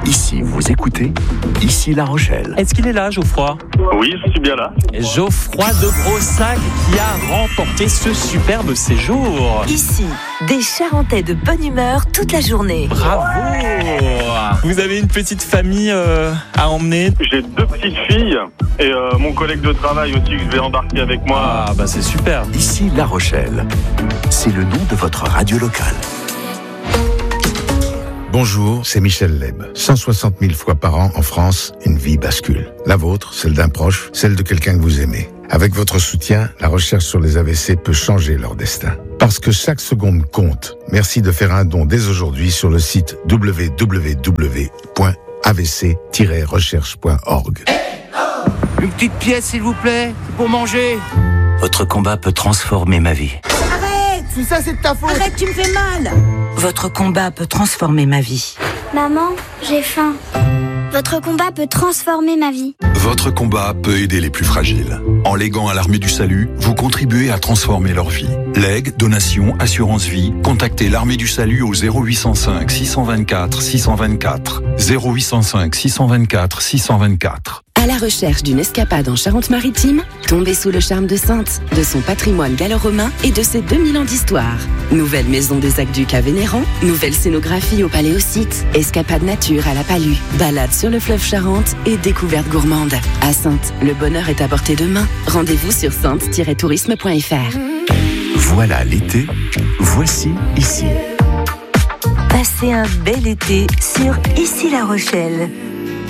Ici, vous écoutez, ici La Rochelle. Est-ce qu'il est là, Geoffroy ? Oui, je suis bien là. Geoffroy de Brossac qui a remporté ce superbe séjour. Ici, des Charentais de bonne humeur toute la journée. Bravo! Vous avez une petite famille à emmener? J'ai 2 petites filles et mon collègue de travail aussi que je vais embarquer avec moi. Ah bah c'est super. Ici La Rochelle. C'est le nom de votre radio locale. Bonjour, c'est Michel Leb. 160 000 fois par an en France, une vie bascule. La vôtre, celle d'un proche, celle de quelqu'un que vous aimez. Avec votre soutien, la recherche sur les AVC peut changer leur destin. Parce que chaque seconde compte. Merci de faire un don dès aujourd'hui sur le site www.avc-recherche.org. Une petite pièce, s'il vous plaît, pour manger. Votre combat peut transformer ma vie. Arrête! Tout ça, c'est de ta faute. Arrête, tu me fais mal. Votre combat peut transformer ma vie. Maman, j'ai faim. Votre combat peut transformer ma vie. Votre combat peut aider les plus fragiles. En léguant à l'Armée du Salut, vous contribuez à transformer leur vie. Legs, donations, assurance vie, contactez l'Armée du Salut au 0805 624 624. 0805 624 624. À la recherche d'une escapade en Charente-Maritime, tombez sous le charme de Saintes, de son patrimoine gallo-romain et de ses 2000 ans d'histoire. Nouvelle maison des aqueducs à Vénéran, nouvelle scénographie au Paléosite, escapade nature à la Palue, balade sur le fleuve Charente et découverte gourmande. À Saintes, le bonheur est à portée de main. Rendez-vous sur saintes-tourisme.fr. Voilà l'été, voici ici. Passez un bel été sur Ici La Rochelle.